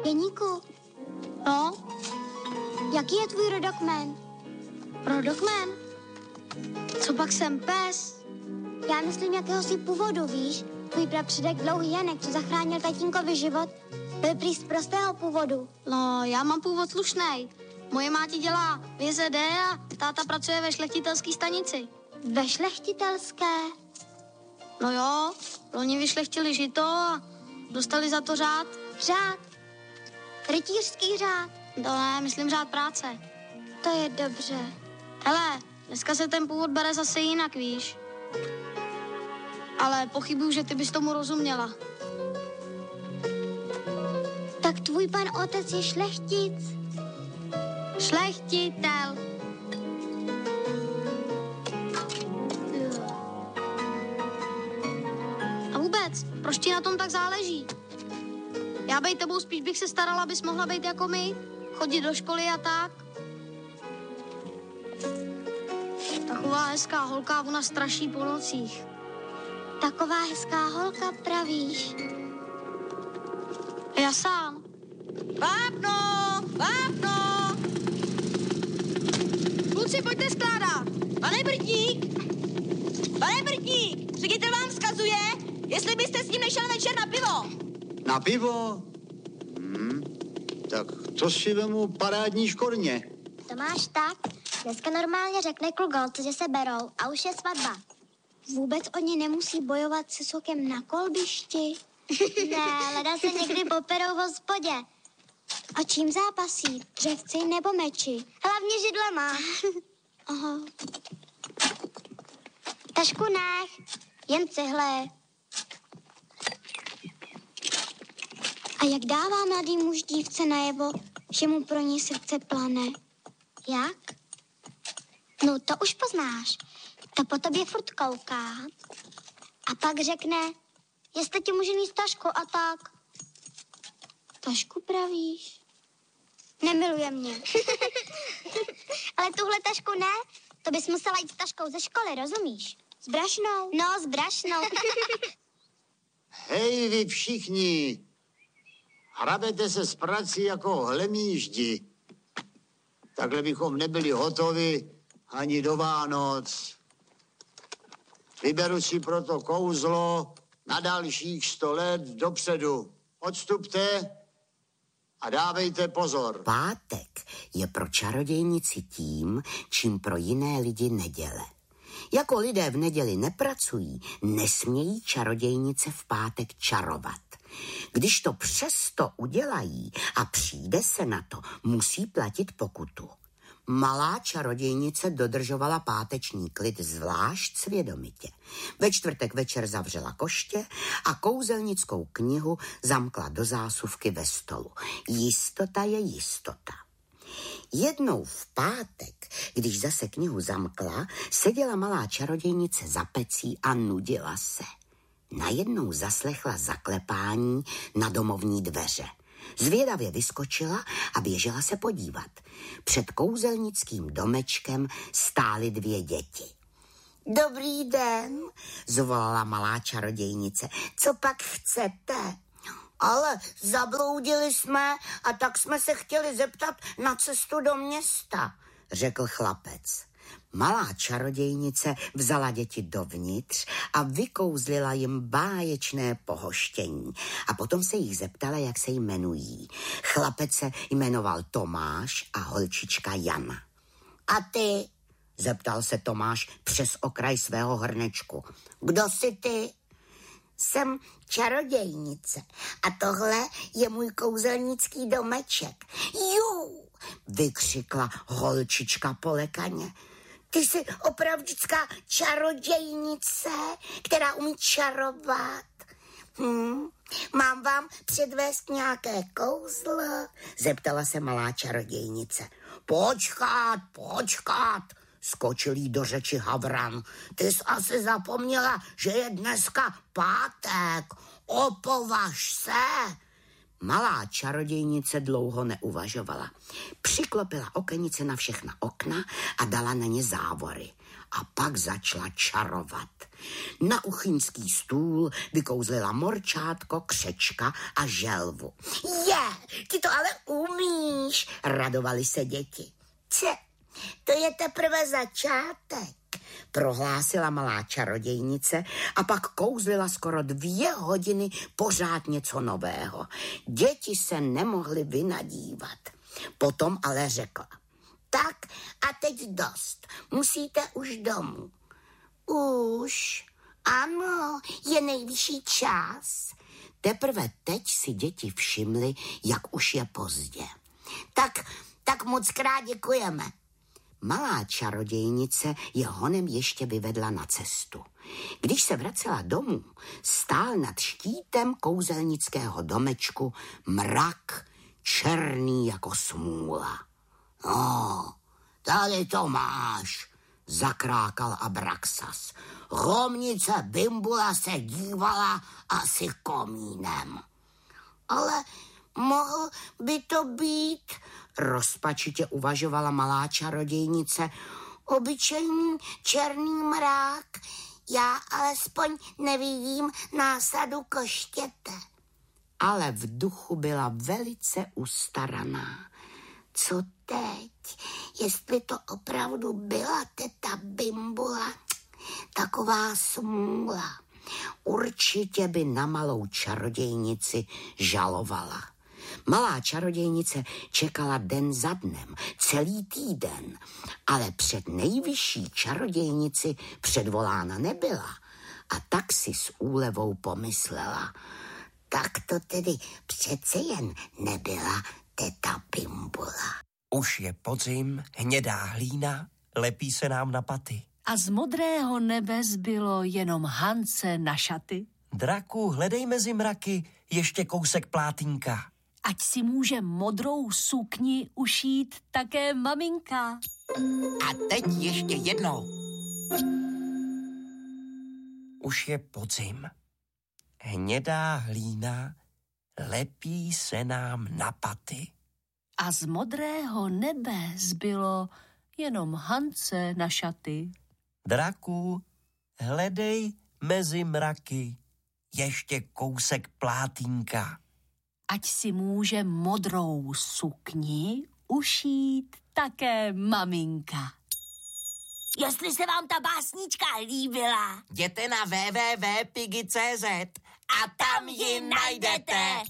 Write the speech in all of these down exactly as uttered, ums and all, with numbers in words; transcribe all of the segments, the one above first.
Geníku. No? Jaký je tvůj rodokmen? Rodokmen? Co pak jsem pes? Já myslím, jakého jsi původu, víš? Tvůj prapředek Dlouhý Janek, co zachránil tatínkovi život, byl prý z prostého původu. No, já mám původ slušnej. Moje máti dělá V J Z D a táta pracuje ve šlechtitelské stanici. Ve šlechtitelské? No jo, loni vyšlechtili žito a dostali za to řád. Řád? Rytířský řád? To ne, myslím řád práce. To je dobře. Hele, dneska se ten původ bere zase jinak, víš. Ale pochybuju, že ty bys tomu rozuměla. Tak tvůj pan otec je šlechtic? Šlechtitel. A vůbec, proč ti na tom tak záleží? Já bej tebou spíš bych se starala, abys mohla být jako my, chodit do školy a tak. Taková hezká holka, ona straší po nocích. Taková hezká holka, pravíš? Já sám. Vápno! Vápno! Kluci, pojďte skládat! Pane Brtník! Pane Brtník! Ředitel vám vzkazuje, jestli byste s ním nešel večer na pivo. Na pivo? Hmm, tak to si vemu parádní škorně. To máš tak. Dneska normálně řekne kluk holce, že se berou a už je svatba. Vůbec oni nemusí bojovat se sokem na kolbišti? Ne, leda se někdy poperou v hospodě. A čím zápasí? Dřevci nebo meči? Hlavně židlema. Aha. Tašku nech, jen cihle. A jak dává mladý muž dívce najevo, že mu pro ní srdce plane? Jak? No to už poznáš. To po tobě furt kouká. A pak řekne, jestli ti může mít tašku a tak. Tašku pravíš? Nemiluje mě. Ale tuhle tašku ne, to bys musela jít s taškou ze školy, rozumíš? S brašnou? No, s brašnou. Hej, vy všichni, hrabete se s prací jako hlemíždi. Takhle bychom nebyli hotovi ani do Vánoc. Vyberu si proto kouzlo na dalších sto let dopředu. Odstupte a dávejte pozor. Pátek je pro čarodějnici tím, čím pro jiné lidi neděle. Jako lidé v neděli nepracují, nesmějí čarodějnice v pátek čarovat. Když to přesto udělají a přijde se na to, musí platit pokutu. Malá čarodějnice dodržovala páteční klid zvlášť svědomitě. Ve čtvrtek večer zavřela koště a kouzelnickou knihu zamkla do zásuvky ve stolu. Jistota je jistota. Jednou v pátek, když zase knihu zamkla, seděla malá čarodějnice za pecí a nudila se. Najednou zaslechla zaklepání na domovní dveře. Zvědavě vyskočila a běžela se podívat. Před kouzelnickým domečkem stály dvě děti. Dobrý den, zvolala malá čarodějnice. Co pak chcete? Ale zabloudili jsme a tak jsme se chtěli zeptat na cestu do města, řekl chlapec. Malá čarodějnice vzala děti dovnitř a vykouzlila jim báječné pohoštění. A potom se jich zeptala, jak se jmenují. Chlapec se jmenoval Tomáš a holčička Jana. A ty? Zeptal se Tomáš přes okraj svého hrnečku. Kdo jsi ty? Jsem čarodějnice a tohle je můj kouzelnický domeček. Jú, vykřikla holčička polekaně. Ty jsi opravdická čarodějnice, která umí čarovat. Hm, mám vám předvést nějaké kouzlo? Zeptala se malá čarodějnice. Počkat, počkat, skočil jí do řeči Havran. Ty jsi asi zapomněla, že je dneska pátek. Opovaž se. Malá čarodějnice dlouho neuvažovala. Přiklopila okenice na všechna okna a dala na ně závory. A pak začala čarovat. Na kuchyňský stůl vykouzlila morčátko, křečka a želvu. Je, ty to ale umíš, radovali se děti. Ce, to je teprve začátek, prohlásila malá čarodějnice a pak kouzlila skoro dvě hodiny pořád něco nového. Děti se nemohly vynadívat. Potom ale řekla: tak a teď dost, musíte už domů. Už, ano, je nejvyšší čas. Teprve teď si děti všimly, jak už je pozdě. Tak, tak moc krát děkujeme. Malá čarodějnice je honem ještě vyvedla na cestu. Když se vracela domů, stál nad štítem kouzelnického domečku mrak, černý jako smůla. No, tady to máš, zakrákal Abraxas. Hromnice Bimbula se dívala asi komínem. Ale mohl by to být, rozpačitě uvažovala malá čarodějnice, obyčejný černý mrák. Já alespoň nevidím násadu koštěte. Ale v duchu byla velice ustaraná. Co teď? Jestli to opravdu byla teta Bimbula, taková smůla. Určitě by na malou čarodějnici žalovala. Malá čarodějnice čekala den za dnem, celý týden, ale před nejvyšší čarodějnici předvolána nebyla. A tak si s úlevou pomyslela: tak to tedy přece jen nebyla teta Bimbula. Už je podzim, hnědá hlína, lepí se nám na paty. A z modrého nebe zbylo jenom Hance na šaty. Draku, hledej mezi mraky ještě kousek plátínka. Ať si může modrou sukni ušít také maminka. A teď ještě jednou. Už je podzim. Hnědá hlína, lepí se nám na paty. A z modrého nebe zbylo jenom Hance na šaty. Draku, hledej mezi mraky ještě kousek plátínka. Ať si může modrou sukni ušít také maminka. Jestli se vám ta básnička líbila, jděte na w w w tečka piggy tečka c z a tam ji najdete.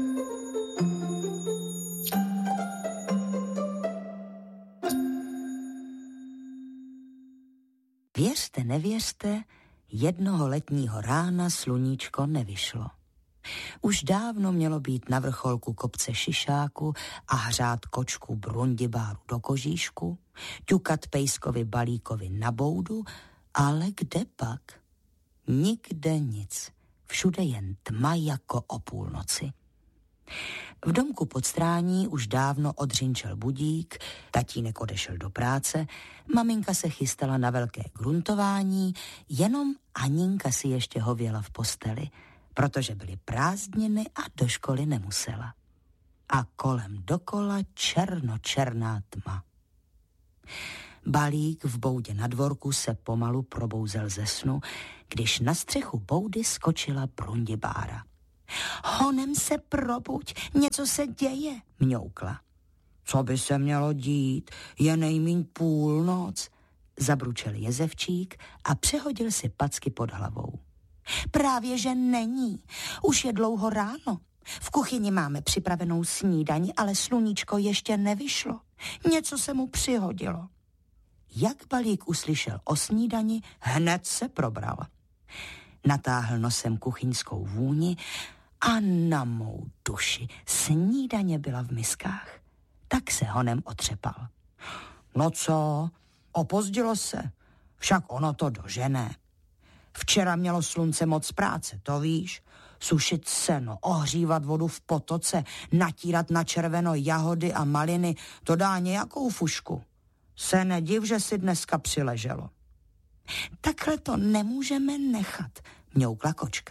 Věřte, nevěřte, jednoho letního rána sluníčko nevyšlo. Už dávno mělo být na vrcholku kopce Šišáku a hřát kočku Brundibáru do kožíšku, ťukat pejskovi balíkovi na boudu, ale kde pak? Nikde nic, všude jen tma jako o půlnoci. V domku pod strání už dávno odřinčel budík, tatínek odešel do práce, maminka se chystala na velké gruntování, jenom Aninka si ještě hověla v posteli, protože byly prázdniny a do školy nemusela. A kolem dokola černočerná tma. Balík v boudě na dvorku se pomalu probouzel ze snu, když na střechu boudy skočila Brundibára. Honem se probuď, něco se děje, mňoukla. Co by se mělo dít, je nejmíň půlnoc, zabručel Jezevčík a přehodil si packy pod hlavou. Právě že není, už je dlouho ráno. V kuchyni máme připravenou snídani, ale sluníčko ještě nevyšlo. Něco se mu přihodilo. Jak Balík uslyšel o snídani, hned se probral. Natáhl nosem kuchyňskou vůni a na mou duši snídaně byla v miskách. Tak se honem otřepal. No co, opozdilo se, však ono to dožené. Včera mělo slunce moc práce, to víš. Sušit seno, ohřívat vodu v potoce, natírat na červeno jahody a maliny, to dá nějakou fušku. Se nediv, že si dneska přileželo. Takhle to nemůžeme nechat, mňoukla kočka.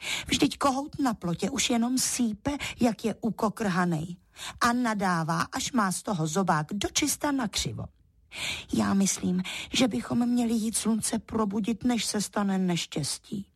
Vždyť kohout na plotě už jenom sípe, jak je ukokrhanej. A nadává, až má z toho zobák dočista nakřivo. Já myslím, že bychom měli jít slunce probudit, než se stane neštěstí.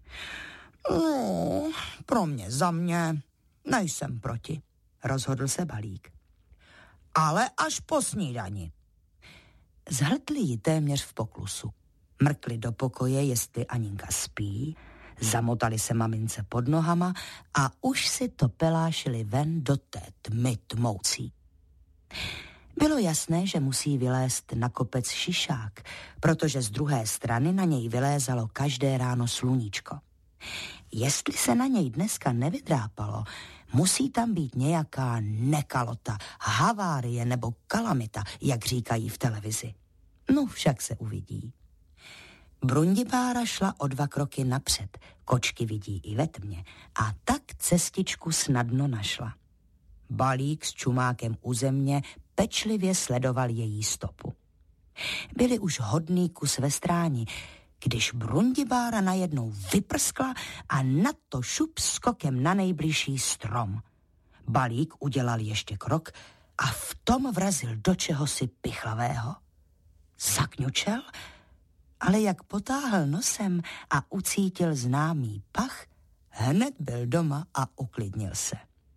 No, pro mě, za mě, nejsem proti, rozhodl se Balík. Ale až po snídani. Zhltli ji téměř v poklusu. Mrkli do pokoje, jestli Aninka spí, zamotali se mamince pod nohama a už si to pelášili ven do té tmy tmoucí. Bylo jasné, že musí vylézt na kopec Šišák, protože z druhé strany na něj vylézalo každé ráno sluníčko. Jestli se na něj dneska nevydrápalo, musí tam být nějaká nekalota, havárie nebo kalamita, jak říkají v televizi. No však se uvidí. Brundibára šla o dva kroky napřed, kočky vidí i ve tmě, a tak cestičku snadno našla. Balík s čumákem u země pečlivě sledoval její stopu. Byli už hodný kus ve stráni, když Brundibára najednou vyprskla a na to šup skokem na nejbližší strom. Balík udělal ještě krok a v tom vrazil do čehosi pichlavého. Zakňučel, ale jak potáhl nosem a ucítil známý pach, hned byl doma a uklidnil se.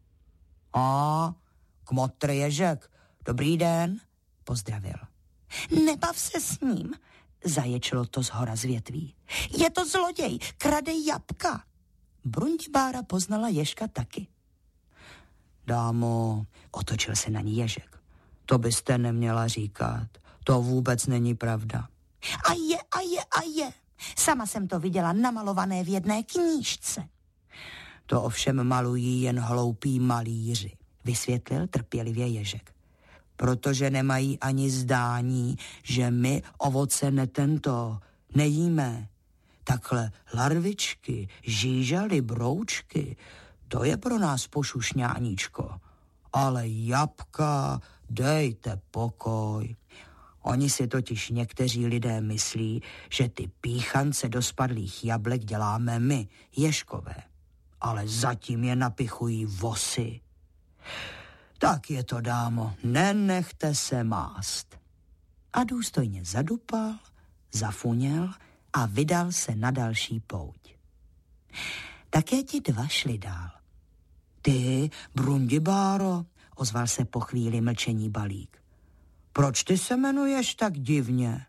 A, kmotr Ježek, dobrý den, pozdravil. Nebav se s ním, zaječilo to zhora z větví. Je to zloděj, krade jabka. Brundibára poznala Ježka taky. Dámo, otočil se na ní Ježek. To byste neměla říkat, to vůbec není pravda. A je, a je, a je. Sama jsem to viděla namalované v jedné knížce. To ovšem malují jen hloupí malíři, vysvětlil trpělivě Ježek. Protože nemají ani zdání, že my ovoce netento nejíme. Takhle larvičky, žížaly, broučky, to je pro nás pošušňáníčko. Ale jabka, dejte pokoj. Oni si totiž někteří lidé myslí, že ty píchance do spadlých jablek děláme my, Ježkové. Ale zatím je napichují vosy. Tak je to, dámo, nenechte se mást. A důstojně zadupal, zafuněl a vydal se na další pouť. Také ti dva šli dál. Ty, Brundibáro, ozval se po chvíli mlčení Balík. Proč ty se jmenuješ tak divně?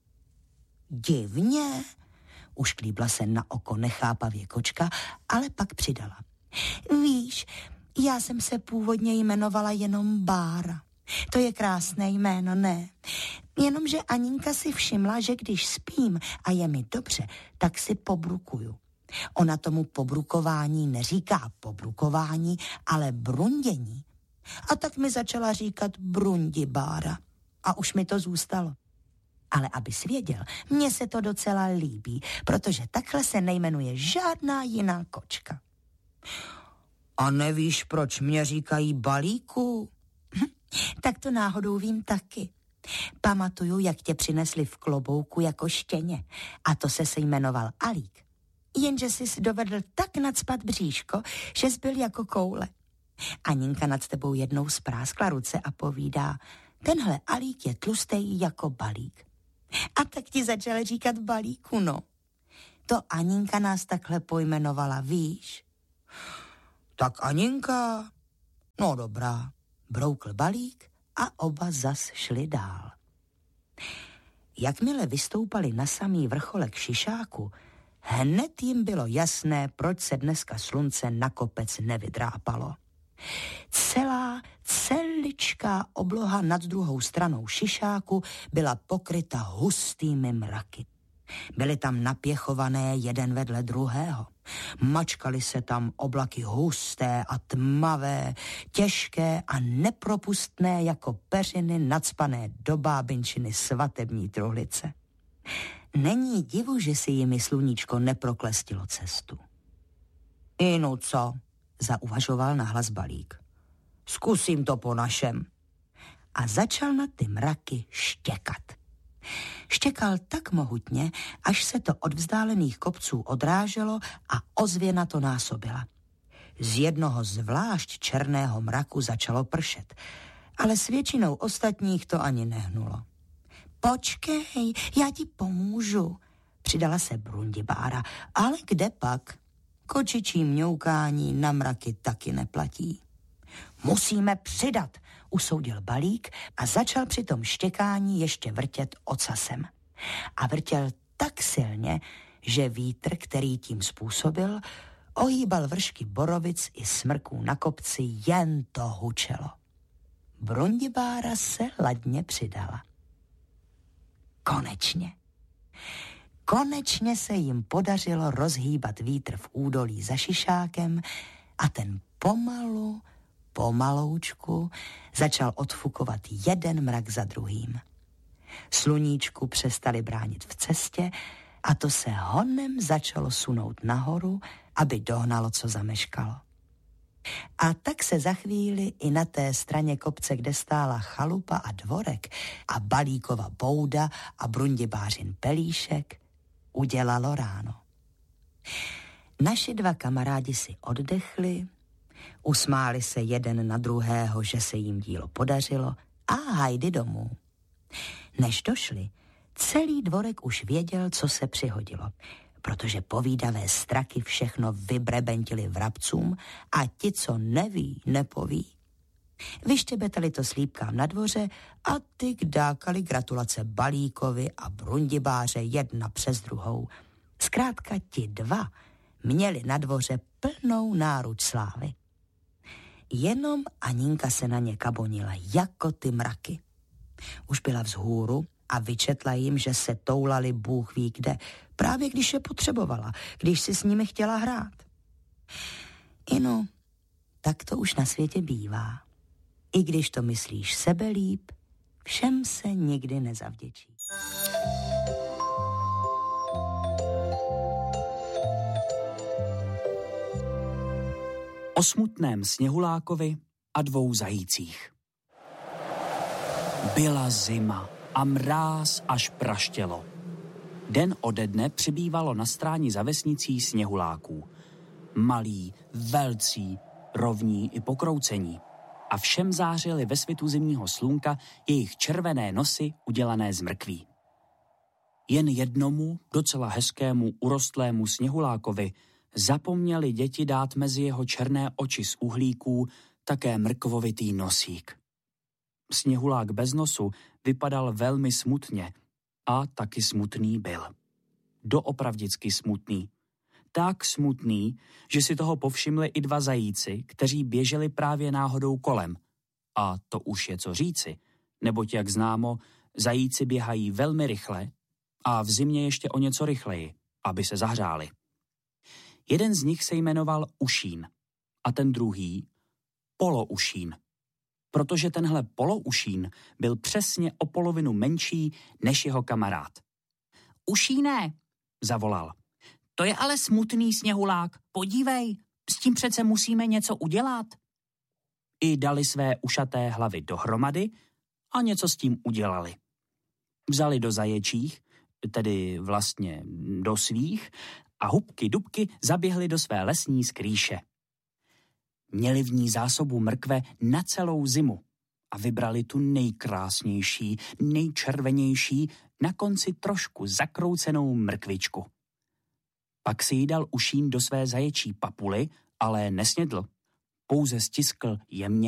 Divně? Ušklíbla se na oko nechápavě kočka, ale pak přidala. Víš, já jsem se původně jmenovala jenom Bára. To je krásné jméno, ne? Jenomže Aninka si všimla, že když spím a je mi dobře, tak si pobrukuju. Ona tomu pobrukování neříká pobrukování, ale brundění. A tak mi začala říkat Brundibára. A už mi to zůstalo. Ale abys věděl, mně se to docela líbí, protože takhle se nejmenuje žádná jiná kočka. A nevíš, proč mě říkají Balíku? Hm, tak to náhodou vím taky. Pamatuju, jak tě přinesli v klobouku jako štěně. A to se se jmenoval Alík. Jenže jsi dovedl tak nacpat bříško, že jsi byl jako koule. Aninka nad tebou jednou spráskla ruce a povídá, tenhle Alík je tlustej jako Balík. A tak ti začal říkat Balíku, no. To Aninka nás takhle pojmenovala, víš? Tak Aninka, no dobrá, broukl Balík a oba zas šli dál. Jakmile vystoupali na samý vrcholek Šišáku, hned jim bylo jasné, proč se dneska slunce na kopec nevydrápalo. Celá, celičká obloha nad druhou stranou Šišáku byla pokryta hustými mraky. Byly tam napěchované jeden vedle druhého. Mačkaly se tam oblaky husté a tmavé, těžké a nepropustné jako peřiny nacpané do bábinčiny svatební truhlice. Není divu, že si jimi sluníčko neproklestilo cestu. I no co, zauvažoval nahlas Balík. Zkusím to po našem. A začal na ty mraky štěkat. Štěkal tak mohutně, až se to od vzdálených kopců odráželo a ozvěna to násobila. Z jednoho zvlášť černého mraku začalo pršet, ale s většinou ostatních to ani nehnulo. Počkej, já ti pomůžu, přidala se Brundibára, ale kde pak? Kočičí mňoukání na mraky taky neplatí. Musíme přidat, usoudil Balík a začal při tom štěkání ještě vrtět ocasem. A vrtěl tak silně, že vítr, který tím způsobil, ohýbal vršky borovic i smrků na kopci, jen to hučelo. Brundibára se ladně přidala. Konečně. Konečně se jim podařilo rozhýbat vítr v údolí za šišákem a ten pomalu, pomaloučku začal odfukovat jeden mrak za druhým. Sluníčku přestali bránit v cestě a to se honem začalo sunout nahoru, aby dohnalo, co zameškalo. A tak se za chvíli i na té straně kopce, kde stála chalupa a dvorek a Balíkova bouda a Brundibářin pelíšek, udělalo ráno. Naši dva kamarádi si oddechli, usmáli se jeden na druhého, že se jim dílo podařilo a hajdy domů. Než došli, celý dvorek už věděl, co se přihodilo, protože povídavé straky všechno vybrebentili vrabcům a ti, co neví, nepoví. Vyštěbetali to slípkám na dvoře a ty dákali gratulace Balíkovi a Brundibáře jedna přes druhou. Zkrátka ti dva měli na dvoře plnou náruč slávy. Jenom Aninka se na ně kabonila jako ty mraky. Už byla vzhůru a vyčetla jim, že se toulali Bůh ví kde, právě když je potřebovala, když si s nimi chtěla hrát. Inu, tak to už na světě bývá. I když to myslíš sebelíp, všem se nikdy nezavděčí. O smutném Sněhulákovi a dvou zajících. Byla zima a mráz až praštělo. Den ode dne přibývalo na stráni za vesnicí sněhuláků. Malí, velcí, rovní i pokroucení. A všem zářily ve svitu zimního slunka jejich červené nosy udělané z mrkví. Jen jednomu, docela hezkému, urostlému sněhulákovi zapomněli děti dát mezi jeho černé oči z uhlíků také mrkvovitý nosík. Sněhulák bez nosu vypadal velmi smutně a taky smutný byl. Doopravdicky smutný. Tak smutný, že si toho povšimli i dva zajíci, kteří běželi právě náhodou kolem. A to už je co říci, neboť jak známo, zajíci běhají velmi rychle a v zimě ještě o něco rychleji, aby se zahřáli. Jeden z nich se jmenoval Ušín a ten druhý Poloušín, protože tenhle Poloušín byl přesně o polovinu menší než jeho kamarád. Ušíne, zavolal. To je ale smutný sněhulák, podívej, s tím přece musíme něco udělat. I dali své ušaté hlavy dohromady a něco s tím udělali. Vzali do zaječích, tedy vlastně do svých, a hubky dubky zaběhli do své lesní skrýše. Měli v ní zásobu mrkve na celou zimu a vybrali tu nejkrásnější, nejčervenější, na konci trošku zakroucenou mrkvičku. Pak si jí dal Ušín do své zaječí papuly, ale nesnědl. Pouze stiskl jemně